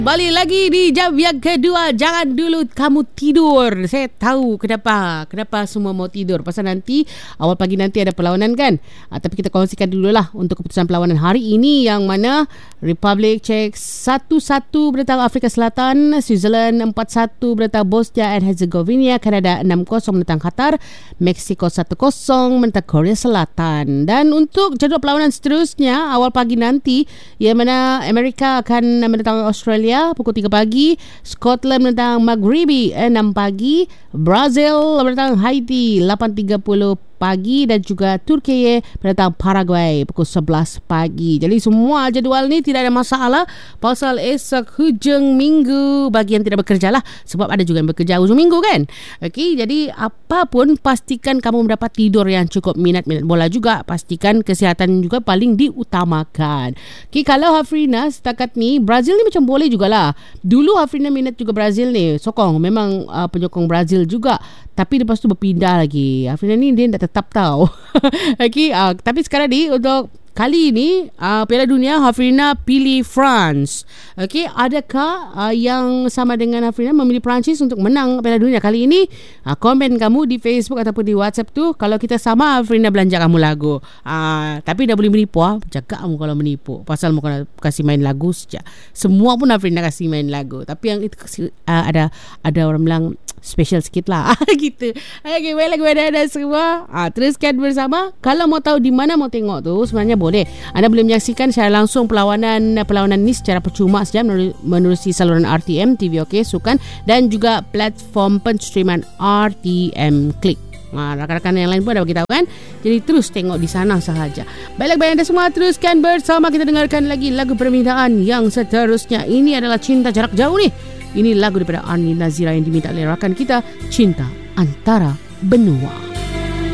Balik lagi di jam yang kedua. Jangan dulu kamu tidur. Saya tahu kenapa semua mau tidur. Pasal nanti awal pagi nanti ada perlawanan kan. Tapi kita kongsikan dululah untuk keputusan perlawanan hari ini, yang mana Republic Czech 1-1 menentang Afrika Selatan, Switzerland 4-1 menentang Bosnia and Herzegovina, Kanada 6-0 menentang Qatar, Mexico 1-0 menentang Korea Selatan. Dan untuk jadual perlawanan seterusnya awal pagi nanti, yang mana Amerika akan menentang Australia pukul 3 pagi, Scotland menentang Maghribi 6 pagi, Brazil menentang Haiti 8.30 pagi, dan juga Turki menentang Paraguay pukul 11 pagi. Jadi semua jadual ni tidak ada masalah pasal esok hujung minggu bagi yang tidak bekerja lah, sebab ada juga yang bekerja hujung minggu kan. Okey, jadi apapun pastikan kamu mendapat tidur yang cukup. Minat bola juga pastikan kesihatan juga paling diutamakan. Okey, kalau Hafrina setakat ni Brazil ni macam boleh jugalah. Dulu Hafrina minat juga Brazil ni, sokong, memang penyokong Brazil juga. Tapi lepas tu berpindah lagi. Hafrina ni dia tak tetap tahu. Okey, tapi sekarang ni untuk kali ini Piala Dunia, Hafrina pilih France. Okey, adakah yang sama dengan Hafrina memilih Perancis untuk menang Piala Dunia kali ini? Komen kamu di Facebook ataupun di WhatsApp tu. Kalau kita sama, Hafrina belanja kamu lagu. Tapi dah boleh menipu. Jaga kamu kalau menipu. Pasal mau kasih main lagu saja. Semua pun Hafrina kasih main lagu. Tapi yang itu ada orang bilang special sikit lah. Gitu. Okay, baiklah kepada anda semua. Teruskan bersama. Kalau mau tahu di mana mau tengok tu, sebenarnya boleh. Anda boleh menyaksikan secara langsung perlawanan ni secara percuma saja menerusi saluran RTM, TV OK, Sukan, dan juga platform penstreaman RTM Klik. Rakan-rakan yang lain pun dah beritahu kan. Jadi terus tengok di sana sahaja. Baiklah kepada anda semua, teruskan bersama. Kita dengarkan lagi lagu permintaan yang seterusnya. Ini adalah Cinta Jarak Jauh ni. Ini lagu daripada Arni Nazira yang diminta oleh rakan kita, Cinta Antara Benua.